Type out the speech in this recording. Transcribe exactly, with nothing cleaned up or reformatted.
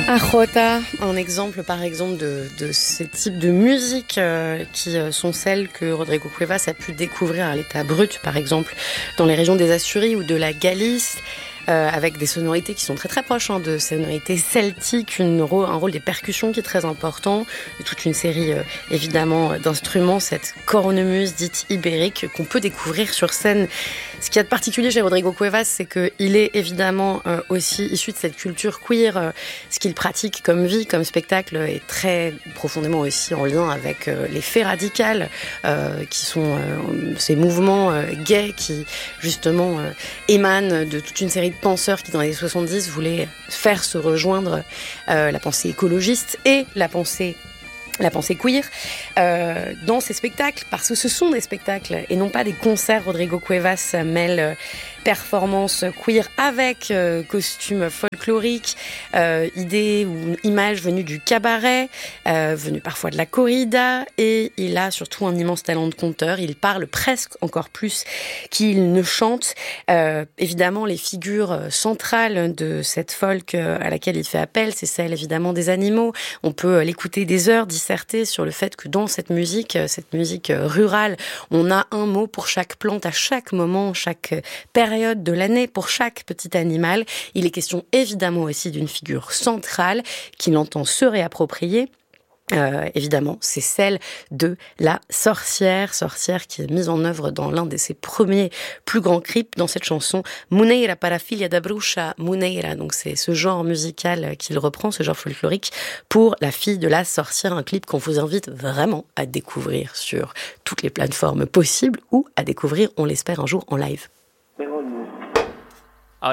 Ajota, un exemple par exemple de, de ces types de musique euh, qui euh, sont celles que Rodrigo Cuevas a pu découvrir à l'état brut, par exemple dans les régions des Asturies ou de la Galice, euh, avec des sonorités qui sont très très proches hein, de sonorités celtiques, une, un rôle des percussions qui est très important, et toute une série euh, évidemment d'instruments, cette cornemuse dite ibérique qu'on peut découvrir sur scène. Ce qu'il y a de particulier chez Rodrigo Cuevas, c'est qu'il est évidemment euh, aussi issu de cette culture queer. Euh, ce qu'il pratique comme vie, comme spectacle, est très profondément aussi en lien avec euh, les faits radicales, euh, qui sont euh, ces mouvements euh, gays qui, justement, euh, émanent de toute une série de penseurs qui, dans les années soixante-dix, voulaient faire se rejoindre euh, la pensée écologiste et la pensée la pensée queer euh, dans ces spectacles, parce que ce sont des spectacles et non pas des concerts. Rodrigo Cuevas mêle euh, performance queer avec euh, costumes folkloriques, euh, idées ou images venues du cabaret, euh, venues parfois de la corrida, et il a surtout un immense talent de conteur. Il parle presque encore plus qu'il ne chante. Euh, évidemment, les figures centrales de cette folk à laquelle il fait appel, c'est celle évidemment des animaux. On peut l'écouter des heures, disserter sur le fait que dans cette musique, cette musique rurale, on a un mot pour chaque plante à chaque moment, chaque période de l'année, pour chaque petit animal. Il est question évidemment aussi d'une figure centrale qu'il entend se réapproprier. Euh, évidemment, c'est celle de la sorcière, sorcière qui est mise en œuvre dans l'un de ses premiers plus grands clips dans cette chanson Muneira para filha da bruxa Muneira. Donc c'est ce genre musical qu'il reprend, ce genre folklorique pour la fille de la sorcière, un clip qu'on vous invite vraiment à découvrir sur toutes les plateformes possibles ou à découvrir, on l'espère, un jour en live.